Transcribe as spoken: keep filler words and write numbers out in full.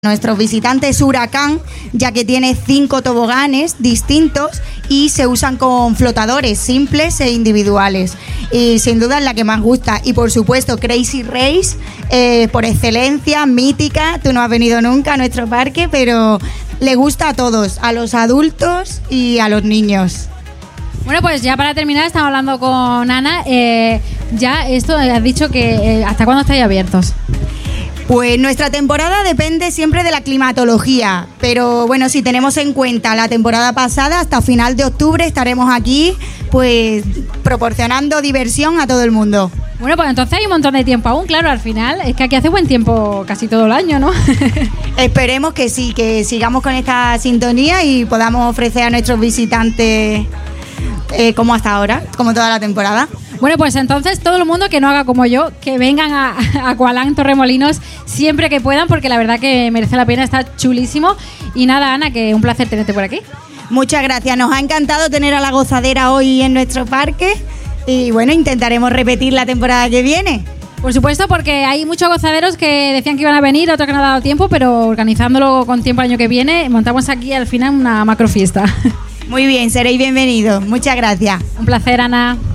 Nuestros visitantes Huracán, ya que tiene cinco toboganes distintos y se usan con flotadores simples e individuales. Y sin duda es la que más gusta. Y por supuesto Crazy Race, eh, por excelencia, mítica. Tú no has venido nunca a nuestro parque, pero le gusta a todos, a los adultos y a los niños. Bueno, pues ya para terminar, estamos hablando con Ana. Eh, ya esto, has dicho que eh, ¿hasta cuándo estáis abiertos? Pues nuestra temporada depende siempre de la climatología, pero bueno, si tenemos en cuenta la temporada pasada, hasta final de octubre estaremos aquí, pues proporcionando diversión a todo el mundo. Bueno, pues entonces hay un montón de tiempo aún, claro, al final es que aquí hace buen tiempo casi todo el año, ¿no? Esperemos que sí, que sigamos con esta sintonía y podamos ofrecer a nuestros visitantes eh, como hasta ahora, como toda la temporada. Bueno, pues entonces todo el mundo que no haga como yo, que vengan a, a Aqualung Torremolinos siempre que puedan, porque la verdad que merece la pena, está chulísimo. Y nada, Ana, que un placer tenerte por aquí. Muchas gracias, nos ha encantado tener a la gozadera hoy en nuestro parque y bueno, intentaremos repetir la temporada que viene. Por supuesto, porque hay muchos gozaderos que decían que iban a venir, otros que no ha dado tiempo, pero organizándolo con tiempo el año que viene, montamos aquí al final una macrofiesta. Muy bien, seréis bienvenidos. Muchas gracias. Un placer, Ana.